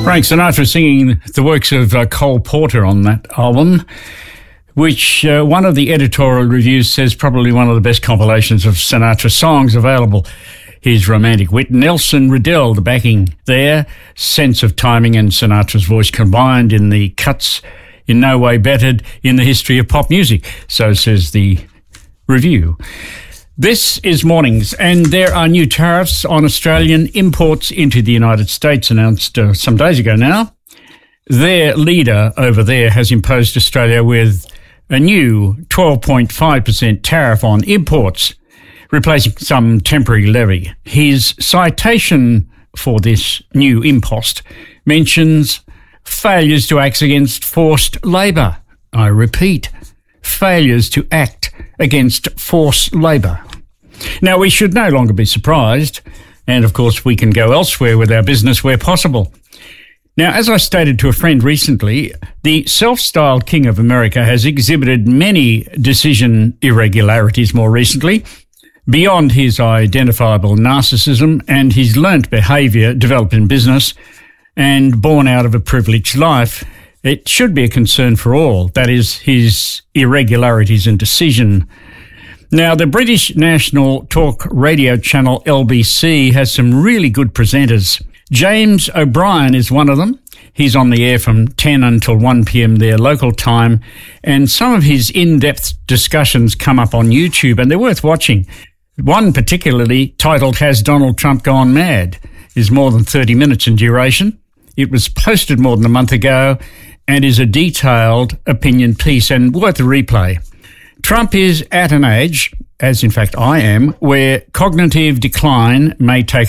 Frank Sinatra singing the works of Cole Porter on that album, which one of the editorial reviews says probably one of the best compilations of Sinatra songs available. His romantic wit, Nelson Riddell, the backing there, sense of timing and Sinatra's voice combined in the cuts in no way bettered in the history of pop music, so says the review. This is Mornings, and there are new tariffs on Australian imports into the United States announced some days ago now. Their leader over there has imposed Australia with a new 12.5% tariff on imports, replacing some temporary levy. His citation for this new impost mentions failures to act against forced labour. I repeat, failures to act against forced labour. Now, we should no longer be surprised, and of course we can go elsewhere with our business where possible. Now, as I stated to a friend recently, the self-styled King of America has exhibited many decision irregularities more recently, beyond his identifiable narcissism and his learnt behaviour developed in business and born out of a privileged life. It should be a concern for all, that is, his irregularities in decision. Now, the British national talk radio channel LBC has some really good presenters. James O'Brien is one of them. He's on the air from 10 until 1 p.m. their local time, and some of his in-depth discussions come up on YouTube, and they're worth watching. One particularly, titled Has Donald Trump Gone Mad?, is more than 30 minutes in duration. It was posted more than a month ago and is a detailed opinion piece and worth a replay. Trump is at an age, as in fact I am, where cognitive decline may take